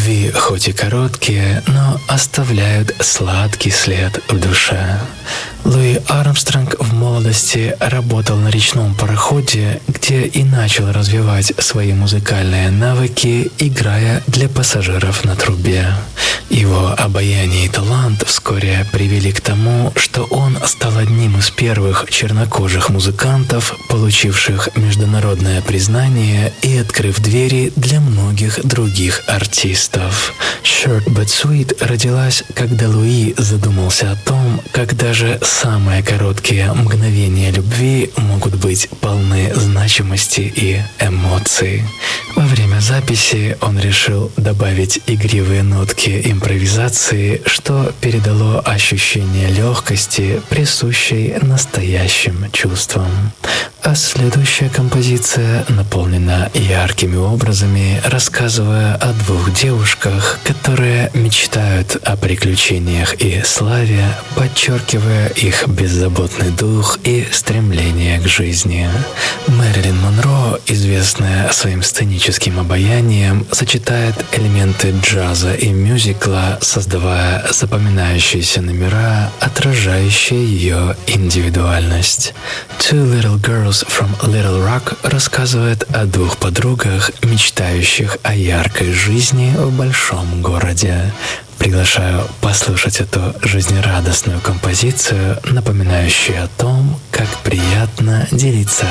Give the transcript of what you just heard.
любви хоть и короткие, но оставляют сладкий след в душе. Луи Армстронг в молодости работал на речном пароходе, где и начал развивать свои музыкальные навыки, играя для пассажиров на трубе. Его обаяние и талант вскоре привели к тому, что он стал одним из первых чернокожих музыкантов, получивших международное признание и открыв двери для многих других артистов. Short But Sweet родилась, когда Луи задумался о том, как даже самые короткие мгновения любви могут быть полны значимости и эмоций. Во время записи он решил добавить игривые нотки импровизации, что передало ощущение легкости, присущей настоящим чувствам. А следующая композиция наполнена яркими образами, рассказывая о двух девушках, которые мечтают о приключениях и славе, подчеркивая их беззаботный дух и стремление к жизни. Мэрилин Монро, известная своим сценическим обаянием, сочетает элементы джаза и мюзикла, создавая запоминающиеся номера, отражающие ее индивидуальность. Two Little Girls from Little Rock рассказывает о двух подругах, мечтающих о яркой жизни в большом городе. Приглашаю послушать эту жизнерадостную композицию, напоминающую о том, как приятно делиться